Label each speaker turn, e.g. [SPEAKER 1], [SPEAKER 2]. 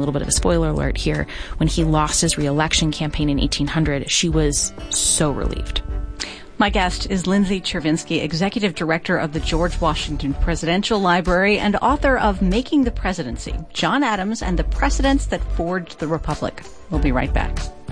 [SPEAKER 1] little bit of a spoiler alert here, when he lost his re-election campaign in 1800, she was so relieved.
[SPEAKER 2] My guest is Lindsay Chervinsky, Executive Director of the George Washington Presidential Library and author of Making the Presidency, John Adams and the Precedents That Forged the Republic. We'll be right back.